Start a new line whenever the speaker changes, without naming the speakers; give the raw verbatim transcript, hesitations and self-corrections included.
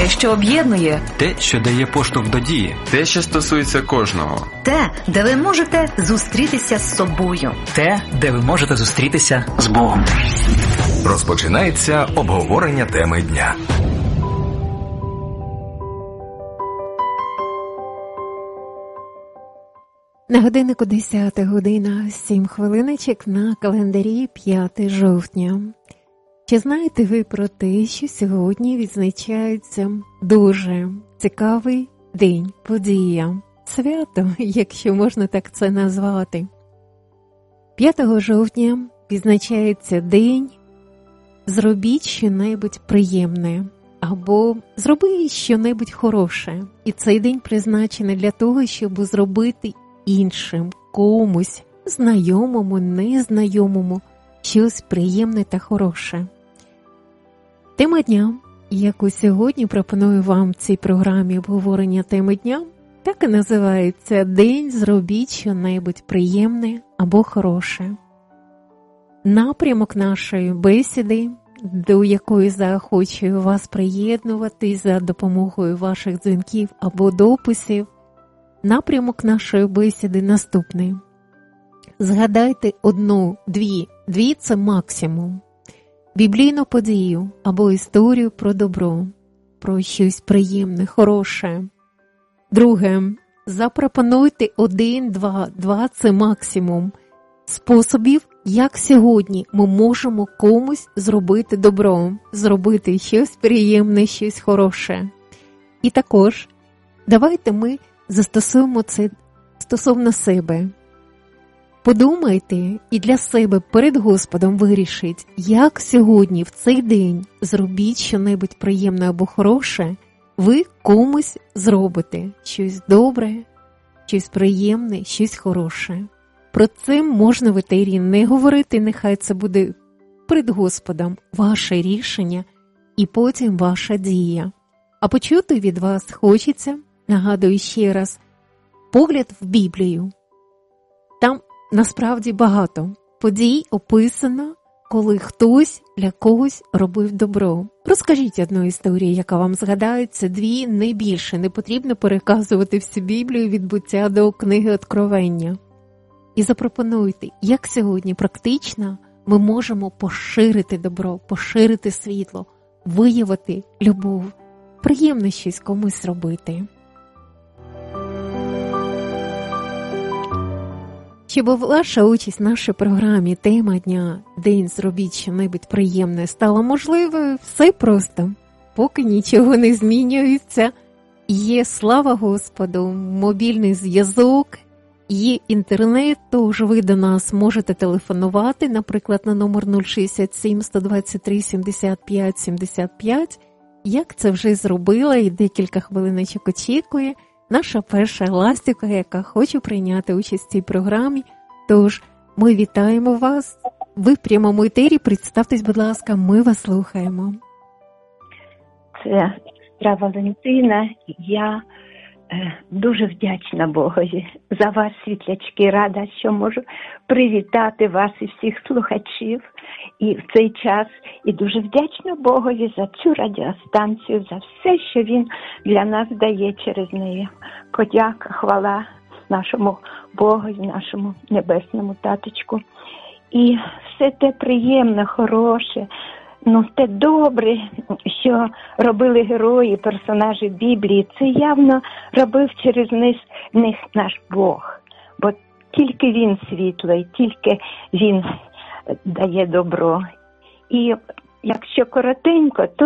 Те, що об'єднує.
Те, що дає поштовх до дії.
Те, що стосується кожного.
Те, де ви можете зустрітися з собою.
Те, де ви можете зустрітися з Богом.
Розпочинається обговорення теми дня.
На годиннику десята година, сім хвилиночок на календарі п'яте жовтня. Чи знаєте ви про те, що сьогодні відзначається дуже цікавий день, подія, свято, якщо можна так це назвати? п'ятого жовтня відзначається день «Зробіть що-небудь приємне» або «Зроби що-небудь хороше». І цей день призначений для того, щоб зробити іншим, комусь, знайомому, незнайомому, щось приємне та хороше. Тема дня, яку сьогодні пропоную вам в цій програмі обговорення теми дня, так і називається «День зробіть що-небудь приємне або хороше». Напрямок нашої бесіди, до якої заохочую вас приєднувати за допомогою ваших дзвінків або дописів, напрямок нашої бесіди наступний. Згадайте одну, дві, дві – це максимум. Біблійну подію або історію про добро, про щось приємне, хороше. Друге, запропонуйте один, два, два – це максимум способів, як сьогодні ми можемо комусь зробити добро, зробити щось приємне, щось хороше. І також давайте ми застосуємо це стосовно себе. Подумайте і для себе перед Господом вирішіть, як сьогодні в цей день зробіть що-небудь приємне або хороше, ви комусь зробите щось добре, щось приємне, щось хороше. Про це можна в етері не говорити, нехай це буде перед Господом ваше рішення і потім ваша дія. А почути від вас хочеться, нагадую ще раз, погляд в Біблію. Там насправді багато подій описано, коли хтось для когось робив добро. Розкажіть одну історію, яка вам згадається, дві, не більше. Не потрібно переказувати всю Біблію від буття до книги Откровення. І запропонуйте, як сьогодні практично ми можемо поширити добро, поширити світло, виявити любов, приємно щось комусь робити. Щоб ваша участь в нашій програмі «Тема дня. День зробіть що-небудь приємне» стала можливою, все просто. Поки нічого не змінюється, є, слава Господу, мобільний зв'язок, є інтернет, тож ви до нас можете телефонувати, наприклад, на номер нуль шістдесят сім сто двадцять три сімдесят п'ять сімдесят п'ять. Як це вже зробила і декілька хвилиночок очікує наша перша ластівка, яка хоче прийняти участь в цій програмі. Тож ми вітаємо вас. Ви в прямому етері. Представтесь, будь ласка, ми вас слухаємо.
Це Сестра Валентина. Я е, дуже вдячна Богові за вас, світлячки. Рада, що можу привітати вас і всіх слухачів і в цей час. І дуже вдячна Богові за цю радіостанцію, за все, що Він для нас дає через неї. Подяка, хвала нашому Богові, нашому небесному таточку. І все те приємне, хороше, ну те добре, що робили герої, персонажі Біблії, це явно робив через них, них наш Бог. Бо тільки Він світло, і тільки Він дає добро. І якщо коротенько, то